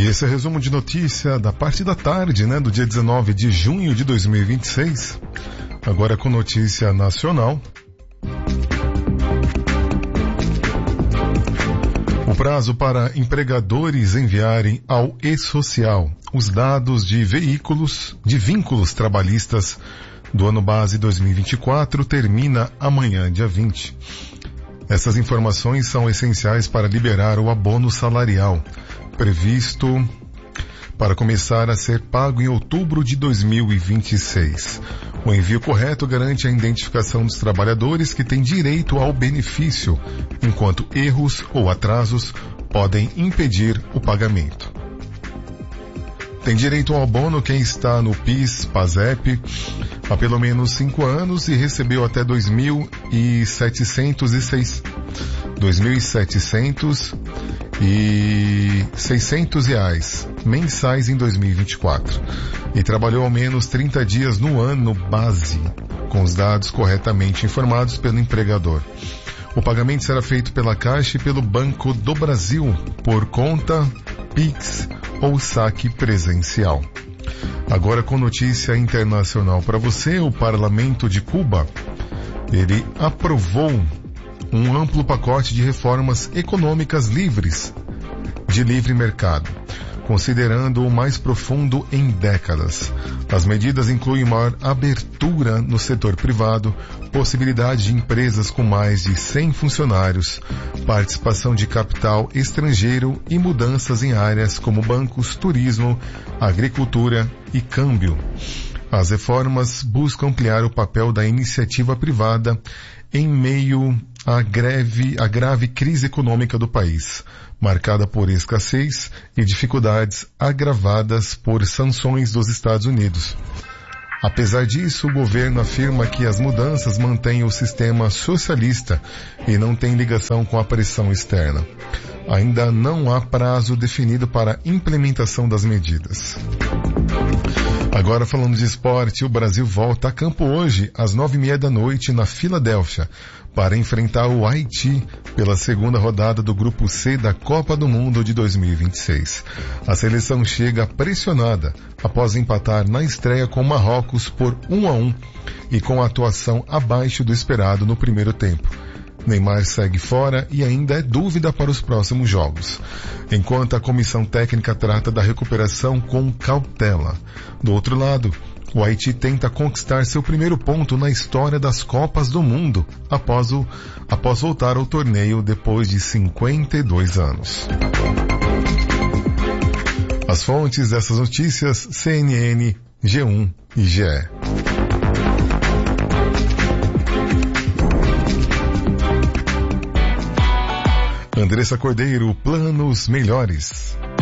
E esse é o resumo de notícia da parte da tarde, do dia 19 de junho de 2026. Agora com notícia nacional. O prazo para empregadores enviarem ao E-Social os dados de vínculos trabalhistas do ano base 2024 termina amanhã, dia 20. Essas informações são essenciais para liberar o abono salarial, previsto para começar a ser pago em outubro de 2026. O envio correto garante a identificação dos trabalhadores que têm direito ao benefício, enquanto erros ou atrasos podem impedir o pagamento. Tem direito ao abono quem está no PIS, PASEP, há pelo menos 5 anos e recebeu até R$ 2.600 mensais em 2024 e trabalhou ao menos 30 dias no ano base, com os dados corretamente informados pelo empregador. O pagamento será feito pela Caixa e pelo Banco do Brasil, por conta, PIX ou saque presencial. Agora com notícia internacional para você, o Parlamento de Cuba, ele aprovou um amplo pacote de reformas econômicas livres, de livre mercado, considerando o mais profundo em décadas. As medidas incluem maior abertura no setor privado, possibilidade de empresas com mais de 100 funcionários, participação de capital estrangeiro e mudanças em áreas como bancos, turismo, agricultura e câmbio. As reformas buscam ampliar o papel da iniciativa privada em meio à grave crise econômica do país, marcada por escassez e dificuldades agravadas por sanções dos Estados Unidos. Apesar disso, o governo afirma que as mudanças mantêm o sistema socialista e não têm ligação com a pressão externa. Ainda não há prazo definido para a implementação das medidas. Agora falando de esporte, o Brasil volta a campo hoje, às 9h30 da noite, na Filadélfia, para enfrentar o Haiti pela segunda rodada do Grupo C da Copa do Mundo de 2026. A seleção chega pressionada após empatar na estreia com Marrocos por 1-1 e com a atuação abaixo do esperado no primeiro tempo. Neymar segue fora e ainda é dúvida para os próximos jogos, enquanto a comissão técnica trata da recuperação com cautela. Do outro lado, o Haiti tenta conquistar seu primeiro ponto na história das Copas do Mundo, após voltar ao torneio depois de 52 anos. As fontes dessas notícias, CNN, G1 e GE. Andressa Cordeiro, planos melhores.